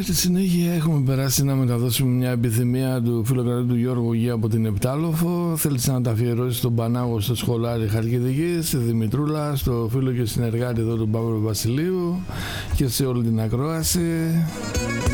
Στη συνέχεια έχουμε περάσει να μεταδώσουμε μια επιθυμία του φιλοκρατού του Γιώργου Γη από την Επτάλοφο. Θέλησε να τα αφιερώσει στον Πανάγο, στο σχολάρι Χαλκιδικής, στη Δημητρούλα, στο φίλο και συνεργάτη εδώ του Παύλου Βασιλείου και σε όλη την ακρόαση.